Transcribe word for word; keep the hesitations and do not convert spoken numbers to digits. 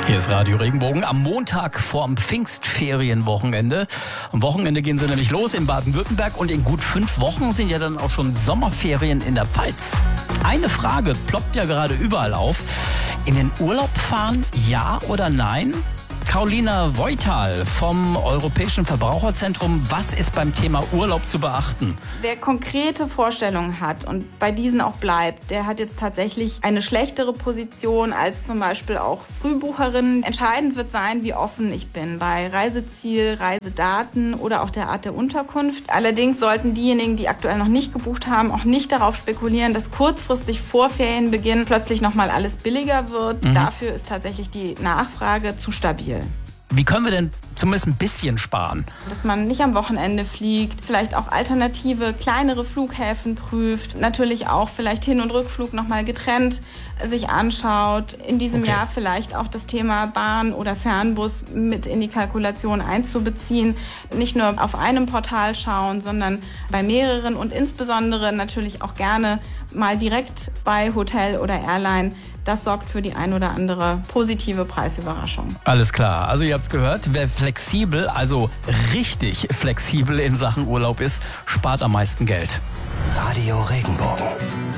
Hier ist Radio Regenbogen am Montag vorm Pfingstferienwochenende. Am Wochenende gehen sie nämlich los in Baden-Württemberg und in gut fünf Wochen sind ja dann auch schon Sommerferien in der Pfalz. Eine Frage ploppt ja gerade überall auf. In den Urlaub fahren, ja oder nein? Carolina Voital vom Europäischen Verbraucherzentrum. Was ist beim Thema Urlaub zu beachten? Wer konkrete Vorstellungen hat und bei diesen auch bleibt, der hat jetzt tatsächlich eine schlechtere Position als zum Beispiel auch Frühbucherinnen. Entscheidend wird sein, wie offen ich bin bei Reiseziel, Reisedaten oder auch der Art der Unterkunft. Allerdings sollten diejenigen, die aktuell noch nicht gebucht haben, auch nicht darauf spekulieren, dass kurzfristig vor Ferienbeginn plötzlich nochmal alles billiger wird. Mhm. Dafür ist tatsächlich die Nachfrage zu stabil. Wie können wir denn zumindest ein bisschen sparen? Dass man nicht am Wochenende fliegt, vielleicht auch alternative, kleinere Flughäfen prüft, natürlich auch vielleicht Hin- und Rückflug nochmal getrennt sich anschaut, in diesem okay. Jahr vielleicht auch das Thema Bahn oder Fernbus mit in die Kalkulation einzubeziehen. Nicht nur auf einem Portal schauen, sondern bei mehreren und insbesondere natürlich auch gerne mal direkt bei Hotel oder Airline. Das sorgt für die ein oder andere positive Preisüberraschung. Alles klar. Also ihr habt es gehört, wer flexibel, also richtig flexibel in Sachen Urlaub ist, spart am meisten Geld. Radio Regenbogen.